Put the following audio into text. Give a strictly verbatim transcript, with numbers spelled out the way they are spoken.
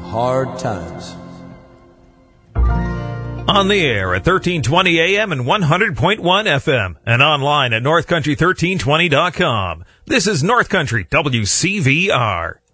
hard times. On the air at thirteen twenty A M and one hundred point one F M and online at north country thirteen twenty dot com. This is North Country W C V R.